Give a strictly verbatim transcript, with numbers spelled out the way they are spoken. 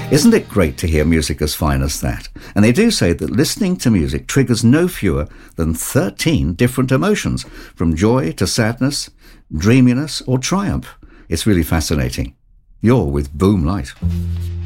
Isn't it great to hear music as fine as that? And they do say that listening to music triggers no fewer than thirteen different emotions, from joy to sadness, dreaminess or triumph. It's really fascinating. You're with Boom Light.